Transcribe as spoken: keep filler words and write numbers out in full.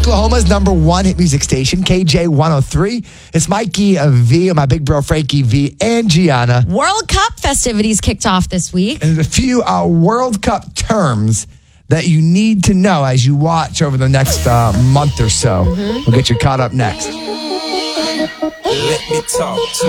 Oklahoma's number one hit music station, K J one oh three. It's Mikey uh, V, and my big bro Frankie V, and Gianna. World Cup festivities kicked off this week. And there's a few uh, World Cup terms that you need to know as you watch over the next uh, month or so. Mm-hmm. We'll get you caught up next. Let me talk to